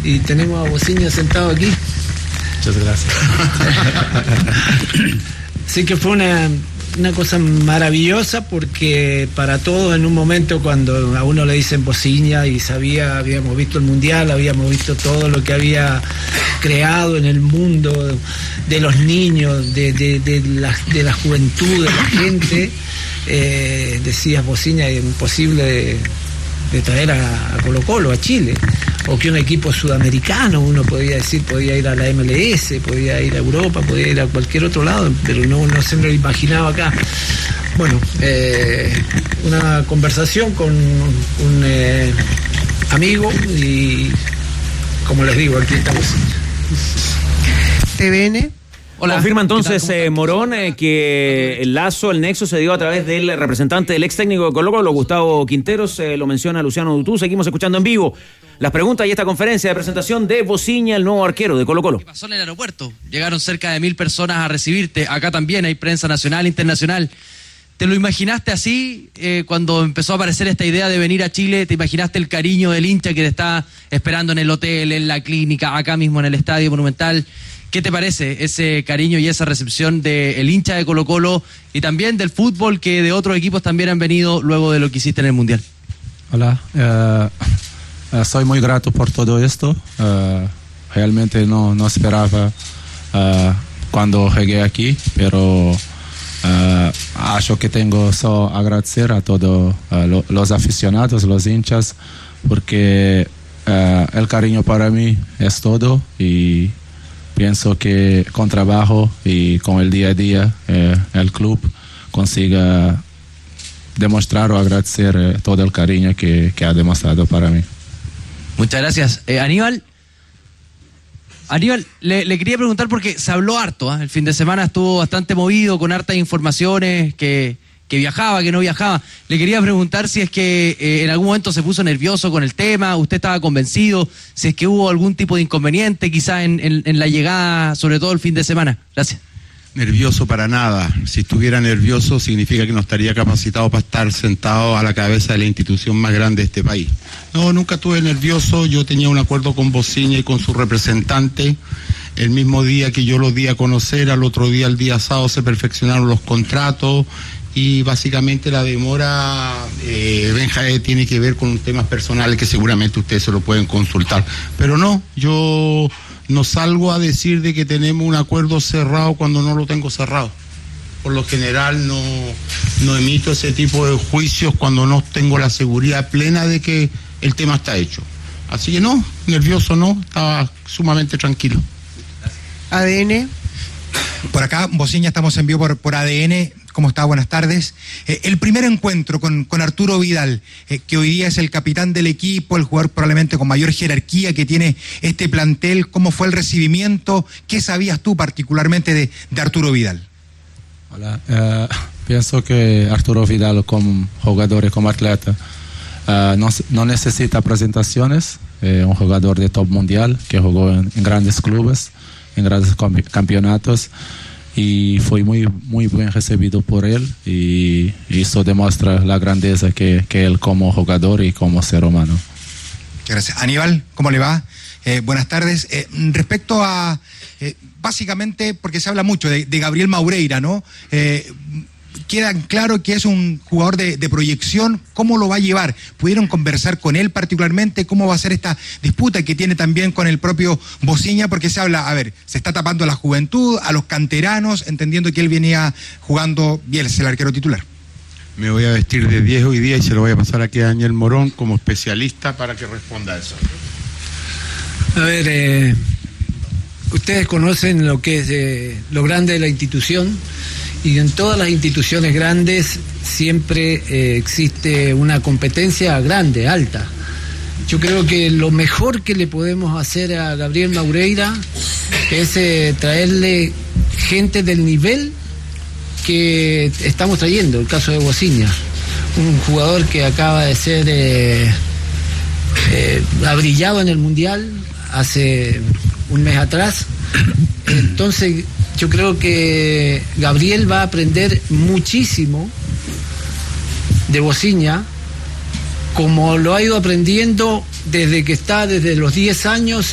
y tenemos a Bociña sentado aquí. Muchas gracias. Sí que fue una cosa maravillosa, porque para todos, en un momento cuando a uno le dicen Bociña y habíamos visto el Mundial, habíamos visto todo lo que había creado en el mundo de los niños, de la juventud, de la gente, decías Bociña, es imposible de traer a Colo-Colo, a Chile, o que un equipo sudamericano, uno podía decir, podía ir a la MLS, podía ir a Europa, podía ir a cualquier otro lado, pero no se me lo imaginaba acá. Bueno, una conversación con un amigo y, como les digo, aquí estamos. TVN. Hola. Confirma entonces Morón que el lazo, el nexo se dio a través del representante del ex técnico de Colo-Colo, Gustavo Quinteros, lo menciona Luciano Dutú. Seguimos escuchando en vivo las preguntas y esta conferencia de presentación de Bociña, el nuevo arquero de Colo-Colo. ¿Qué pasó en el aeropuerto? Llegaron cerca de 1.000 personas a recibirte. Acá también hay prensa nacional, internacional. ¿Te lo imaginaste así cuando empezó a aparecer esta idea de venir a Chile? ¿Te imaginaste el cariño del hincha que te está esperando en el hotel, en la clínica, acá mismo en el Estadio Monumental? ¿Qué te parece ese cariño y esa recepción del hincha de Colo-Colo y también del fútbol, que de otros equipos también han venido luego de lo que hiciste en el Mundial? Hola, soy muy grato por todo esto. Realmente no esperaba cuando llegué aquí, pero acho que tengo solo agradecer a todos los aficionados, los hinchas, porque el cariño para mí es todo, y pienso que con trabajo y con el día a día el club consiga demostrar o agradecer todo el cariño que ha demostrado para mí. Muchas gracias. Aníbal, le quería preguntar, porque se habló harto, el fin de semana estuvo bastante movido, con hartas informaciones, que viajaba, que no viajaba. Le quería preguntar si es que en algún momento se puso nervioso con el tema, usted estaba convencido, si es que hubo algún tipo de inconveniente quizá en la llegada, sobre todo el fin de semana. Gracias. Nervioso para nada. Si estuviera nervioso significa que no estaría capacitado para estar sentado a la cabeza de la institución más grande de este país. No, nunca estuve nervioso. Yo tenía un acuerdo con Bociña y con su representante. El mismo día que yo los di a conocer, al otro día, el día sábado, se perfeccionaron los contratos, y básicamente la demora, Benja, tiene que ver con temas personales que seguramente ustedes se lo pueden consultar. Pero no, yo no salgo a decir de que tenemos un acuerdo cerrado cuando no lo tengo cerrado. Por lo general no emito ese tipo de juicios cuando no tengo la seguridad plena de que el tema está hecho. Así que no, nervioso no, estaba sumamente tranquilo. ADN. Por acá, Bociña, estamos en vivo por ADN. ¿Cómo está? Buenas tardes. El primer encuentro con Arturo Vidal, que hoy día es el capitán del equipo, el jugador probablemente con mayor jerarquía que tiene este plantel, ¿cómo fue el recibimiento? ¿Qué sabías tú particularmente de Arturo Vidal? Hola, pienso que Arturo Vidal, como jugador y como atleta, no necesita presentaciones. Un jugador de top mundial que jugó en grandes clubes, en grandes campeonatos, y fue muy bien recibido por él, y eso demuestra la grandeza que él como jugador y como ser humano. Muchas gracias. Aníbal, ¿cómo le va? Buenas tardes. Respecto a, básicamente, porque se habla mucho de Gabriel Maureira, ¿no? Queda claro que es un jugador de proyección. ¿Cómo lo va a llevar? ¿Pudieron conversar con él particularmente? ¿Cómo va a ser esta disputa que tiene también con el propio Bociña? Porque se habla, se está tapando a la juventud, a los canteranos, entendiendo que él venía jugando bien, es el arquero titular. Me voy a vestir de 10 hoy día y se lo voy a pasar aquí a Daniel Morón como especialista para que responda a eso. A ver, ustedes conocen lo que es lo grande de la institución, y en todas las instituciones grandes siempre existe una competencia grande, alta. Yo creo que lo mejor que le podemos hacer a Gabriel Maureira es traerle gente del nivel que estamos trayendo. El caso de Bociña, un jugador que acaba de ser ha brillado en el Mundial hace un mes atrás. Entonces yo creo que Gabriel va a aprender muchísimo de Bociña, como lo ha ido aprendiendo desde los 10 años